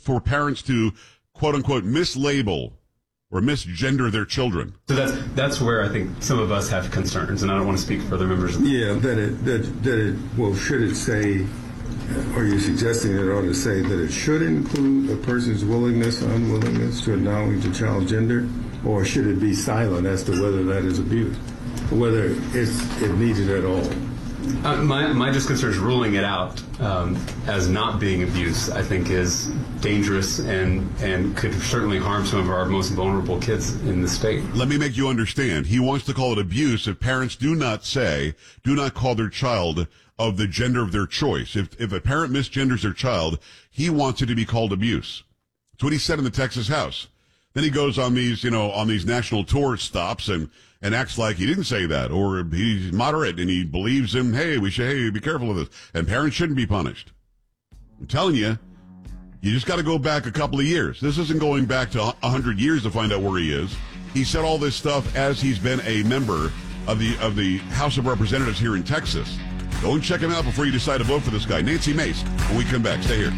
for parents to, quote unquote, mislabel or misgender their children. So that's where I think some of us have concerns, and I don't want to speak for other members. Yeah, should it say, are you suggesting it ought to say that it should include a person's willingness or unwillingness to acknowledge a child's gender, or should it be silent as to whether that is abuse, whether it needs it at all? My just concern is ruling it out as not being abuse, I think, is dangerous and could certainly harm some of our most vulnerable kids in the state. Let me make you understand. He wants to call it abuse if parents do not call their child of the gender of their choice. If a parent misgenders their child, he wants it to be called abuse. That's what he said in the Texas House. Then he goes on these national tour stops and acts like he didn't say that, or he's moderate and he believes him. Hey, be careful of this. And parents shouldn't be punished. I'm telling you, you just got to go back a couple of years. This isn't going back to 100 years to find out where he is. He said all this stuff as he's been a member of the House of Representatives here in Texas. Go and check him out before you decide to vote for this guy. Nancy Mace, when we come back. Stay here.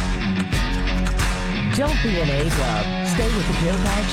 Don't be an A-dub. Stay with the Bill Bag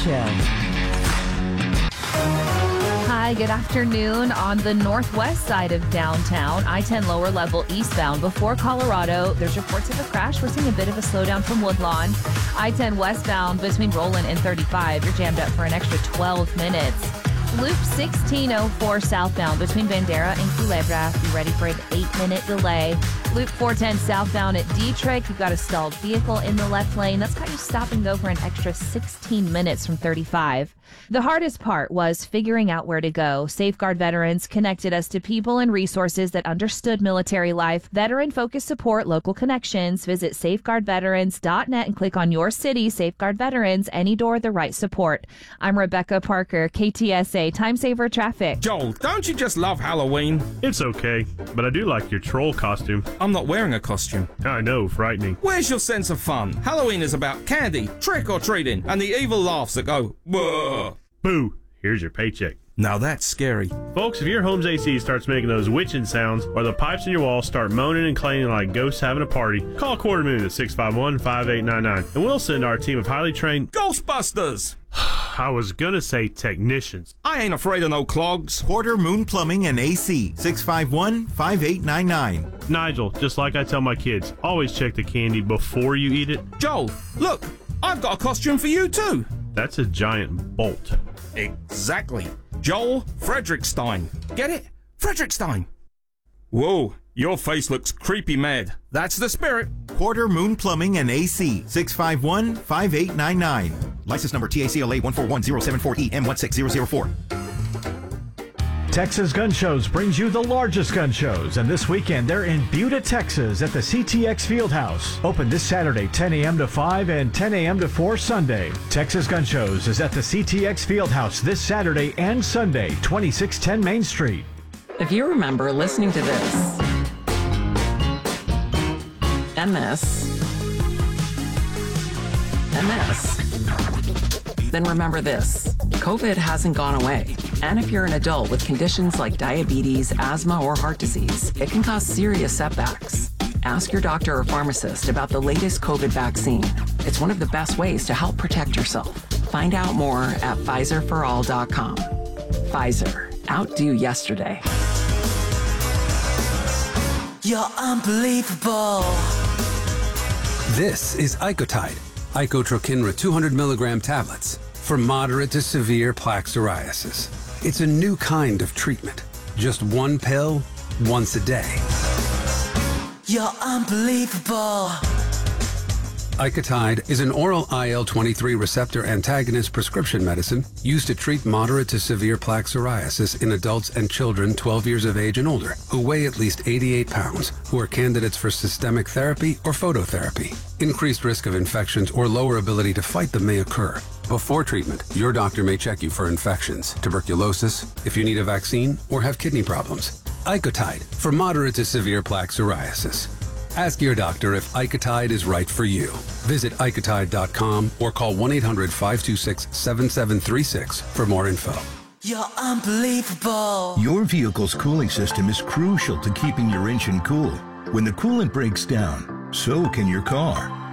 Show. Hi, good afternoon. On the northwest side of downtown, I-10 lower level eastbound before Colorado, there's reports of a crash. We're seeing a bit of a slowdown from Woodlawn. I-10 westbound between Roland and 35. You're jammed up for an extra 12 minutes. Loop 1604 southbound between Bandera and Culebra. Be ready for an 8-minute delay. Loop 410 southbound at Dietrich. You've got a stalled vehicle in the left lane. That's got you stop and go for an extra 16 minutes from 35. The hardest part was figuring out where to go. Safeguard Veterans connected us to people and resources that understood military life. Veteran-focused support, local connections. Visit safeguardveterans.net and click on your city. Safeguard Veterans, any door, the right support. I'm Rebecca Parker, KTSA Time Saver Traffic. Joel, don't you just love Halloween? It's okay, but I do like your troll costume. I'm not wearing a costume. I know, frightening. Where's your sense of fun? Halloween is about candy, trick-or-treating, and the evil laughs that go, whoa. Boo! Here's your paycheck. Now that's scary. Folks, if your home's AC starts making those witching sounds or the pipes in your wall start moaning and clanging like ghosts having a party, call Quarter Moon at 651-5899 and we'll send our team of highly trained Ghostbusters! I was gonna say technicians. I ain't afraid of no clogs. Quarter Moon Plumbing and AC, 651-5899. Nigel, just like I tell my kids, always check the candy before you eat it. Joel, look, I've got a costume for you too. That's a giant bolt. Exactly. Joel Frederickstein. Get it? Frederickstein. Whoa, your face looks creepy mad. That's the spirit. Quarter Moon Plumbing and AC, 651-5899. License number TACLA 1410740E M16004. Texas Gun Shows brings you the largest gun shows, and this weekend they're in Buda, Texas at the CTX Fieldhouse. Open this Saturday, 10 a.m. to 5 and 10 a.m. to 4 Sunday. Texas Gun Shows is at the CTX Fieldhouse this Saturday and Sunday, 2610 Main Street. If you remember listening to this, and this, and this, then remember this. COVID hasn't gone away. And if you're an adult with conditions like diabetes, asthma, or heart disease, it can cause serious setbacks. Ask your doctor or pharmacist about the latest COVID vaccine. It's one of the best ways to help protect yourself. Find out more at PfizerForAll.com. Pfizer. Outdo yesterday. You're unbelievable. This is Icotide, Icotrokinra 200 milligram tablets for moderate to severe plaque psoriasis. It's a new kind of treatment. Just one pill, once a day. You're unbelievable. Icotide is an oral IL-23 receptor antagonist prescription medicine used to treat moderate to severe plaque psoriasis in adults and children 12 years of age and older who weigh at least 88 pounds, who are candidates for systemic therapy or phototherapy. Increased risk of infections or lower ability to fight them may occur. Before treatment, your doctor may check you for infections, tuberculosis, if you need a vaccine, or have kidney problems. Icotide for moderate to severe plaque psoriasis. Ask your doctor if Icotide is right for you. Visit Icotide.com or call 1-800-526-7736 for more info. You're unbelievable. Your vehicle's cooling system is crucial to keeping your engine cool. When the coolant breaks down, so can your car.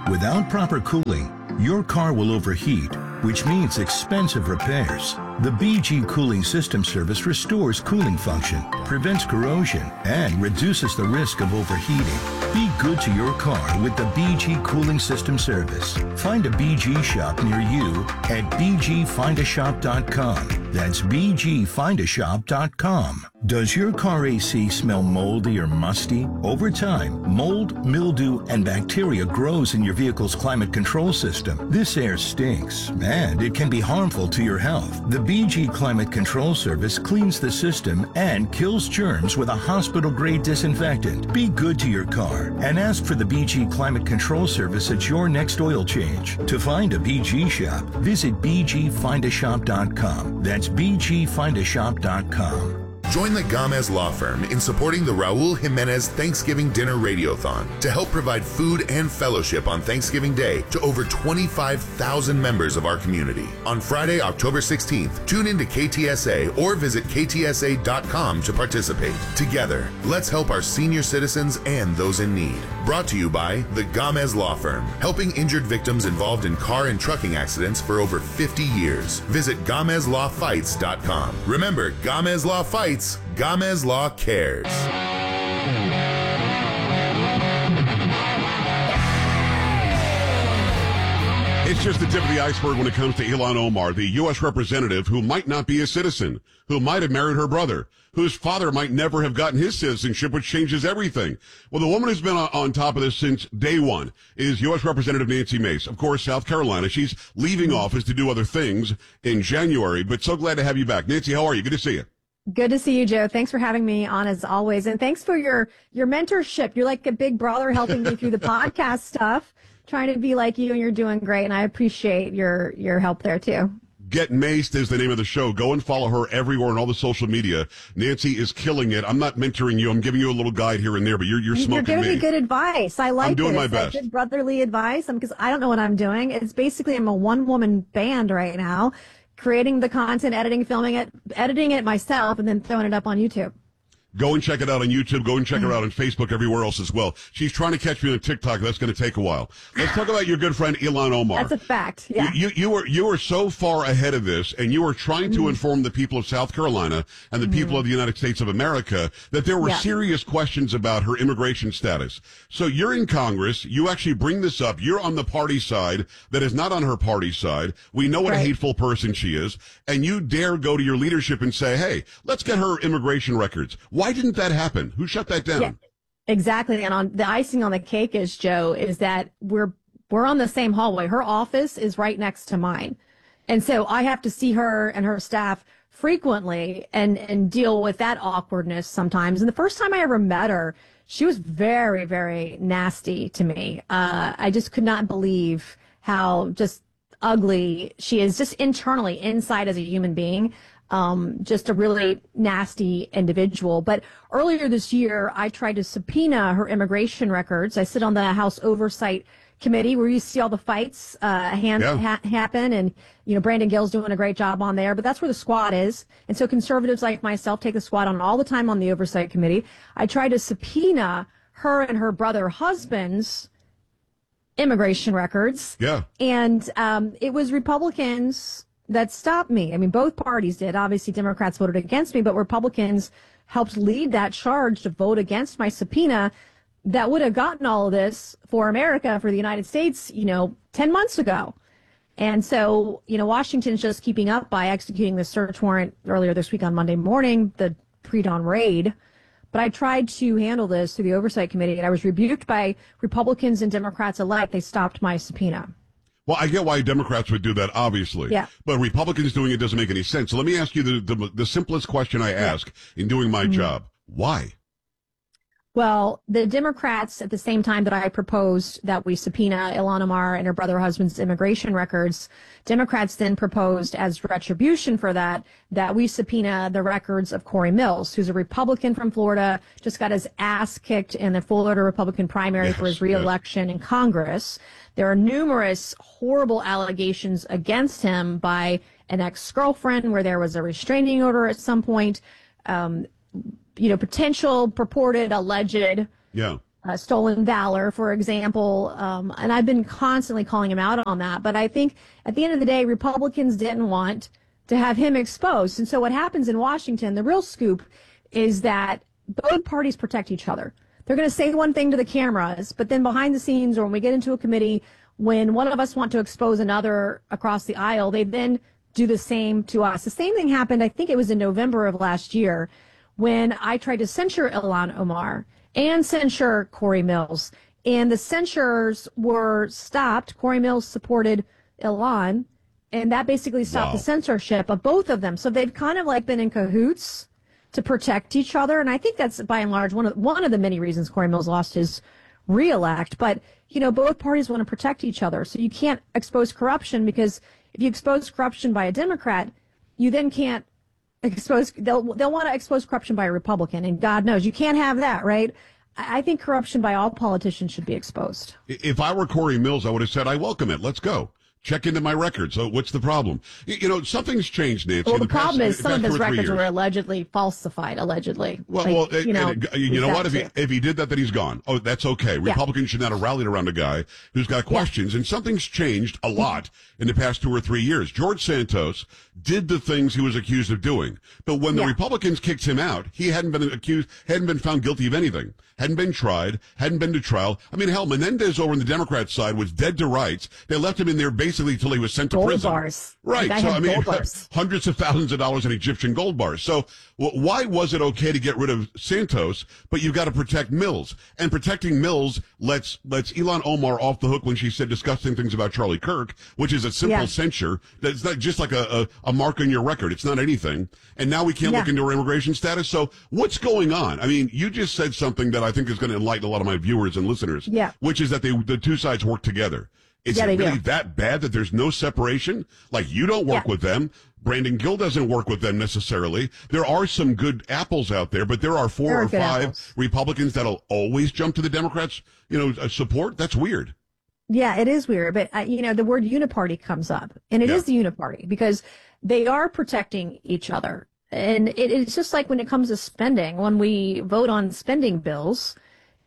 Without proper cooling, your car will overheat, which means expensive repairs. The BG Cooling System Service restores cooling function, prevents corrosion, and reduces the risk of overheating. Be good to your car with the BG Cooling System Service. Find a BG shop near you at bgfindashop.com. That's bgfindashop.com. Does your car AC smell moldy or musty? Over time, mold, mildew, and bacteria grows in your vehicle's climate control system. This air stinks, and it can be harmful to your health. The BG Climate Control Service cleans the system and kills germs with a hospital-grade disinfectant. Be good to your car and ask for the BG Climate Control Service at your next oil change. To find a BG shop, visit bgfindashop.com. That's bgfindashop.com. Join the Gamez Law Firm in supporting the Raul Jimenez Thanksgiving Dinner Radiothon to help provide food and fellowship on Thanksgiving Day to over 25,000 members of our community. On Friday, October 16th, tune into KTSA or visit ktsa.com to participate. Together, let's help our senior citizens and those in need. Brought to you by the Gamez Law Firm, helping injured victims involved in car and trucking accidents for over 50 years. Visit GamezLawFights.com. Remember, Gamez Law Fights, Gamez Law Cares. It's just the tip of the iceberg when it comes to Ilhan Omar, the U.S. representative who might not be a citizen, who might have married her brother, whose father might never have gotten his citizenship, which changes everything. Well, the woman who's been on top of this since day one is U.S. Representative Nancy Mace, of course, South Carolina. She's leaving office to do other things in January, but so glad to have you back. Nancy, how are you? Good to see you. Good to see you, Joe. Thanks for having me on as always. And thanks for your mentorship. You're like a big brother helping me through the podcast stuff, trying to be like you, and you're doing great. And I appreciate your help there too. Get Maced is the name of the show. Go and follow her everywhere on all the social media. Nancy is killing it. I'm not mentoring you. I'm giving you a little guide here and there, but you're smoking me. You're giving me good advice. I like it. I'm doing my It's best. like good brotherly advice because I don't know what I'm doing. It's basically I'm a one-woman band right now, creating the content, editing it myself, and then throwing it up on YouTube. Go and check it out on YouTube. Go and check her out on Facebook, everywhere else as well. She's trying to catch me on TikTok. That's going to take a while. Let's talk about your good friend Ilhan Omar. That's a fact. Yeah. You were so far ahead of this, and you were trying to inform the people of South Carolina and the people of the United States of America that there were serious questions about her immigration status. So you're in Congress. You actually bring this up. You're on the party side that is not on her party side. We know what a hateful person she is, and you dare go to your leadership and say, "Hey, let's get her immigration records." Why didn't that happen? Who shut that down? Yeah, exactly. And on the icing on the cake is, Joe, is that we're on the same hallway. Her office is right next to mine. And so I have to see her and her staff frequently and deal with that awkwardness sometimes. And the first time I ever met her, she was very, very nasty to me. I just could not believe how just ugly she is, just internally, inside as a human being. Just a really nasty individual. But earlier this year, I tried to subpoena her immigration records. I sit on the House Oversight Committee where you see all the fights happen. And, Brandon Gill's doing a great job on there. But that's where the squad is. And so conservatives like myself take the squad on all the time on the Oversight Committee. I tried to subpoena her and her brother husband's immigration records. Yeah. And it was Republicans that stopped me. I mean, both parties did. Obviously, Democrats voted against me, but Republicans helped lead that charge to vote against my subpoena that would have gotten all of this for America, for the United States, 10 months ago. And so, Washington's just keeping up by executing the search warrant earlier this week on Monday morning, the pre-dawn raid. But I tried to handle this through the Oversight Committee, and I was rebuked by Republicans and Democrats alike. They stopped my subpoena. Well, I get why Democrats would do that, obviously. Yeah. But Republicans doing it doesn't make any sense. So let me ask you the simplest question I ask in doing my job. Why? Well, the Democrats, at the same time that I proposed that we subpoena Ilhan Omar and her brother husband's immigration records, Democrats then proposed as retribution for that we subpoena the records of Corey Mills, who's a Republican from Florida, just got his ass kicked in the Florida Republican primary for his reelection in Congress. There are numerous horrible allegations against him by an ex-girlfriend where there was a restraining order at some point, potential, purported, alleged stolen valor, for example. And I've been constantly calling him out on that. But I think at the end of the day, Republicans didn't want to have him exposed. And so what happens in Washington, the real scoop is that both parties protect each other. They're going to say one thing to the cameras, but then behind the scenes, or when we get into a committee, when one of us want to expose another across the aisle, they then do the same to us. The same thing happened, I think it was in November of last year, when I tried to censure Ilhan Omar and censure Corey Mills. And the censures were stopped. Corey Mills supported Ilhan, and that basically stopped the censorship of both of them. So they've kind of like been in cahoots to protect each other. And I think that's by and large one of the many reasons Corey Mills lost his reelect. But, you know, both parties want to protect each other. So you can't expose corruption, because if you expose corruption by a Democrat, you then can't expose, they'll want to expose corruption by a Republican. And God knows you can't have that, right? I think corruption by all politicians should be exposed. If I were Corey Mills, I would have said, I welcome it. Let's go. Check into my records. So what's the problem? You know, something's changed, Nancy. Well, the problem is some of his records were allegedly falsified, allegedly. Well, you know what? If he did that, then he's gone. Oh, that's okay. Republicans should not have rallied around a guy who's got questions. And something's changed a lot in the past 2 or 3 years. George Santos did the things he was accused of doing. But when the Republicans kicked him out, he hadn't been found guilty of anything. Hadn't been tried, hadn't been to trial. I mean, hell, Menendez over on the Democrat side was dead to rights. They left him in there basically till he was sent to prison. Bars. Right. So, I mean, hundreds of thousands of dollars in Egyptian gold bars. So why was it okay to get rid of Santos, but you've got to protect Mills? And protecting Mills lets Ilhan Omar off the hook when she said disgusting things about Charlie Kirk, which is a simple censure. That's not just like a mark on your record. It's not anything. And now we can't look into her immigration status. So what's going on? I mean, you just said something that I think is going to enlighten a lot of my viewers and listeners, which is that the two sides work together. Is it really that bad that there's no separation? Like, you don't work with them. Brandon Gill doesn't work with them necessarily. There are some good apples out there, but there are 4 or 5 Republicans that'll always jump to the Democrats, support. That's weird. Yeah, it is weird. But, the word uniparty comes up, and it is the uniparty because they are protecting each other. And it's just like when it comes to spending, when we vote on spending bills,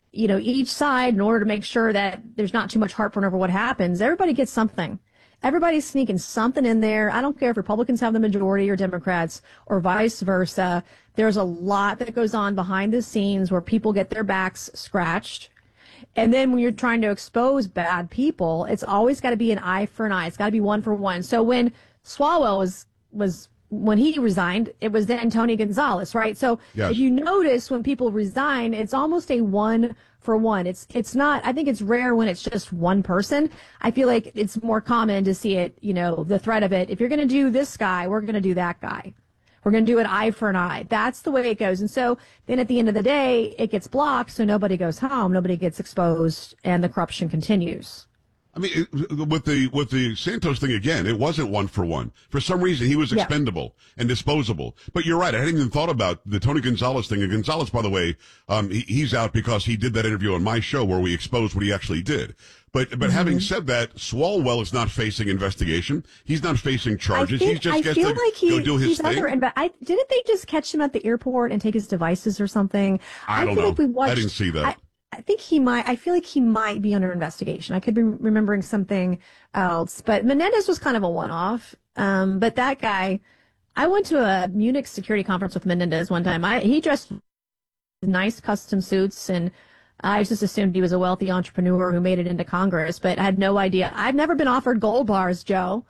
each side, in order to make sure that there's not too much heartburn over what happens, everybody gets something. Everybody's sneaking something in there. I don't care if Republicans have the majority or Democrats or vice versa. There's a lot that goes on behind the scenes where people get their backs scratched. And then when you're trying to expose bad people, it's always got to be an eye for an eye. It's got to be one for one. So when Swalwell was when he resigned, it was then Tony Gonzalez, right? So if you notice when people resign, it's almost a one for one. It's not, I think it's rare when it's just one person. I feel like it's more common to see it, the threat of it. If you're going to do this guy, we're going to do that guy. We're going to do an eye for an eye. That's the way it goes. And so then at the end of the day, it gets blocked. So nobody goes home, nobody gets exposed, and the corruption continues. I mean, with the Santos thing again, it wasn't one for one. For some reason, he was expendable and disposable. But you're right. I hadn't even thought about the Tony Gonzalez thing. And Gonzalez, by the way, he's out because he did that interview on my show where we exposed what he actually did. But having said that, Swalwell is not facing investigation. He's not facing charges. He just gets to go do his thing. Didn't they just catch him at the airport and take his devices or something? I don't know. I didn't see that. I think I feel like he might be under investigation. I could be remembering something else. But Menendez was kind of a one-off. But that guy, I went to a Munich security conference with Menendez one time. He dressed nice custom suits, and I just assumed he was a wealthy entrepreneur who made it into Congress, but I had no idea. I've never been offered gold bars, Joe,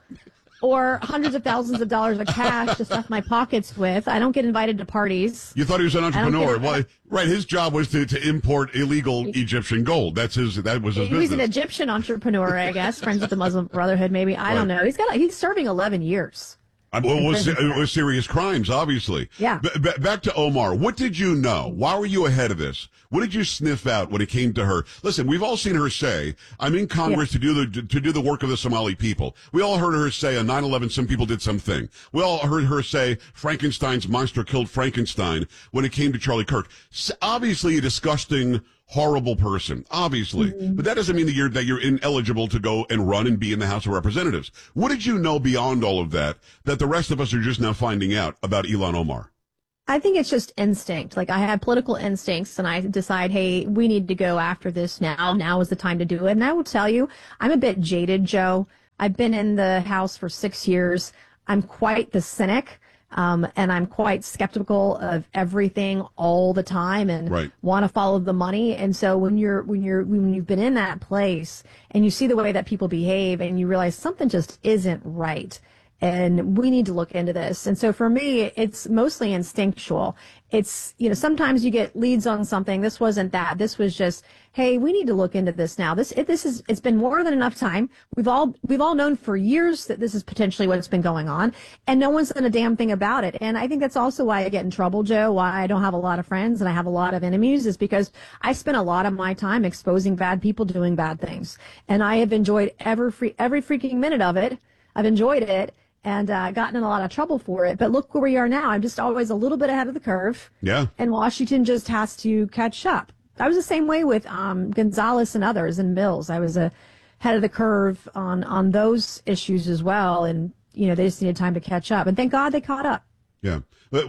or hundreds of thousands of dollars of cash to stuff my pockets with. I don't get invited to parties. You thought he was an entrepreneur. Well, right. His job was to import illegal Egyptian gold. That was his business. He was an Egyptian entrepreneur, I guess, friends with the Muslim Brotherhood, maybe. I don't know. He's serving 11 years. It was serious crimes, obviously. Yeah. Back to Omar. What did you know? Why were you ahead of this? What did you sniff out when it came to her? Listen, we've all seen her say, I'm in Congress to do the work of the Somali people. We all heard her say on 9/11 some people did something. We all heard her say Frankenstein's monster killed Frankenstein when it came to Charlie Kirk. Obviously a disgusting, horrible person, obviously. But that doesn't mean that you're ineligible to go and run and be in the House of Representatives. What did you know beyond all of that the rest of us are just now finding out about Ilhan Omar? I think it's just instinct. Like, I have political instincts and I decide, hey, we need to go after this now. Now is the time to do it. And I will tell you, I'm a bit jaded, Joe. I've been in the House for 6 years. I'm quite the cynic. And I'm quite skeptical of everything all the time and want to follow the money. And so when you've been in that place and you see the way that people behave and you realize something just isn't right, and we need to look into this. And so for me, it's mostly instinctual. It's, sometimes you get leads on something. This wasn't that. This was just, hey, we need to look into this now. It's been more than enough time. We've all known for years that this is potentially what's been going on, and no one's done a damn thing about it. And I think that's also why I get in trouble, Joe, why I don't have a lot of friends and I have a lot of enemies, is because I spend a lot of my time exposing bad people doing bad things. And I have enjoyed every freaking minute of it. I've enjoyed it. And gotten in a lot of trouble for it. But look where we are now. I'm just always a little bit ahead of the curve. Yeah. And Washington just has to catch up. I was the same way with Gonzalez and others and Mills. I was ahead of the curve on those issues as well. And, they just needed time to catch up. And thank God they caught up. Yeah.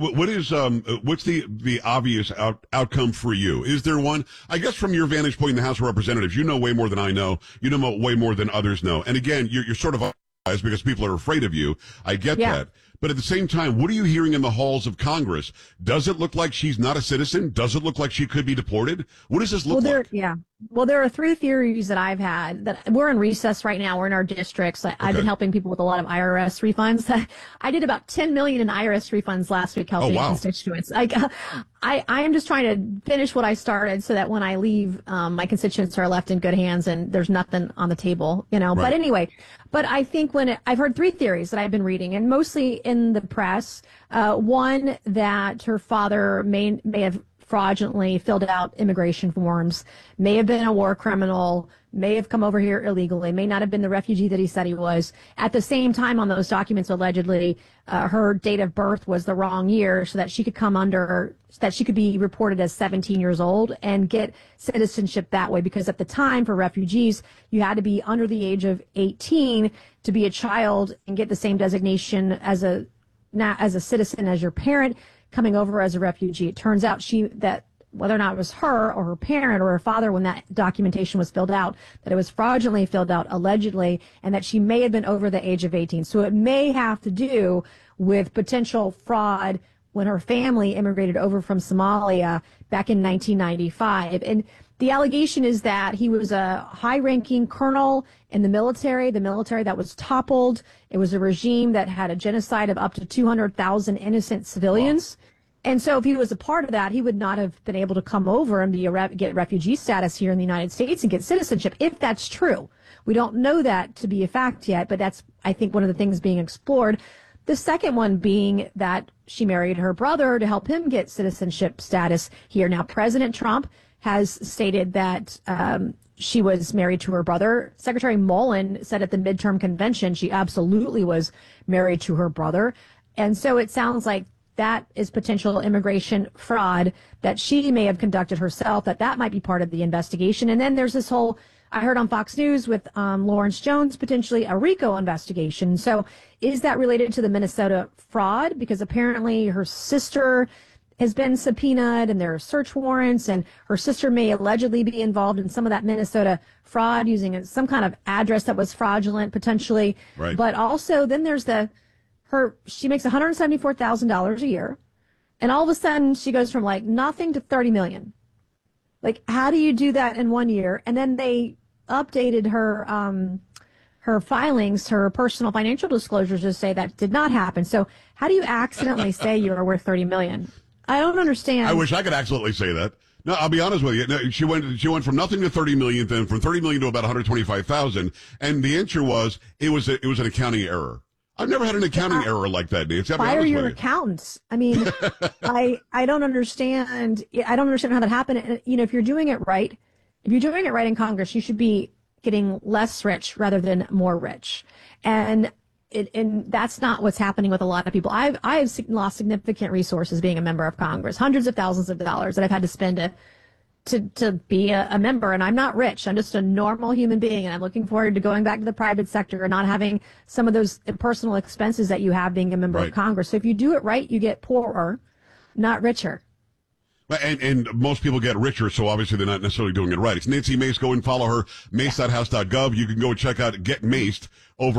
What's the obvious outcome for you? Is there one? I guess from your vantage point in the House of Representatives, you know way more than I know. You know way more than others know. And again, you're sort of because people are afraid of you. I get that. But at the same time, what are you hearing in the halls of Congress? Does it look like she's not a citizen? Does it look like she could be deported? What does this look like? Yeah. Well, there are 3 theories that I've had that we're in recess right now. We're in our districts. I've been helping people with a lot of IRS refunds. I did about 10 million in IRS refunds last week helping constituents. I am just trying to finish what I started so that when I leave, my constituents are left in good hands and there's nothing on the table, But anyway, but I think I've heard 3 theories that I've been reading, and mostly in the press. One, that her father may have fraudulently filled out immigration forms, may have been a war criminal, may have come over here illegally, may not have been the refugee that he said he was. At the same time, on those documents, allegedly, her date of birth was the wrong year so that she could that she could be reported as 17 years old and get citizenship that way. Because at the time, for refugees, you had to be under the age of 18 to be a child and get the same designation as a citizen as your parent coming over as a refugee. It turns out that whether or not it was her or her parent or her father when that documentation was filled out, that it was fraudulently filled out, allegedly, and that she may have been over the age of 18. So it may have to do with potential fraud when her family immigrated over from Somalia back in 1995. And the allegation is that he was a high-ranking colonel in the military that was toppled. It was a regime that had a genocide of up to 200,000 innocent civilians. Wow. And so if he was a part of that, he would not have been able to come over and get refugee status here in the United States and get citizenship, if that's true. We don't know that to be a fact yet, but that's, I think, one of the things being explored. The second one being that she married her brother to help him get citizenship status here. Now, President Trump has stated that she was married to her brother. Secretary Mullen said at the midterm convention she absolutely was married to her brother. And so it sounds like that is potential immigration fraud that she may have conducted herself, that might be part of the investigation. And then there's this whole, I heard on Fox News with Lawrence Jones, potentially a RICO investigation. So is that related to the Minnesota fraud? Because apparently her sister has been subpoenaed and there are search warrants, and her sister may allegedly be involved in some of that Minnesota fraud using some kind of address that was fraudulent potentially. Right. But also then there's she makes $174,000 a year, and all of a sudden she goes from like nothing to 30 million. Like, how do you do that in 1 year? And then they updated her filings, her personal financial disclosures to say that did not happen. So how do you accidentally say you are worth 30 million? I don't understand. I wish I could accidentally say that. No, I'll be honest with you. No, she went from nothing to 30 million, then from 30 million to about 125,000. And the answer was, it was an accounting error. I've never had an accounting error like that, Nancy. Fire your accountants. I mean, I don't understand. I don't understand how that happened. If you're doing it right in Congress, you should be getting less rich rather than more rich. And that's not what's happening with a lot of people. I've lost significant resources being a member of Congress, hundreds of thousands of dollars that I've had to spend to be a member, and I'm not rich. I'm just a normal human being, and I'm looking forward to going back to the private sector and not having some of those personal expenses that you have being a member of Congress. So if you do it right, you get poorer, not richer. And most people get richer, so obviously they're not necessarily doing it right. It's Nancy Mace. Go and follow her, mace.house.gov. You can go and check out Get Maced over